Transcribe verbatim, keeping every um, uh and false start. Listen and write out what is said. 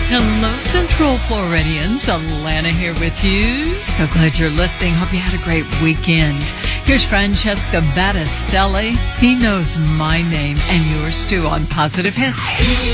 Hello, Central Floridians. Alana here with you. So glad you're listening. Hope you had a great weekend. Here's Francesca Battistelli. He knows my name and yours too on Positive Hits.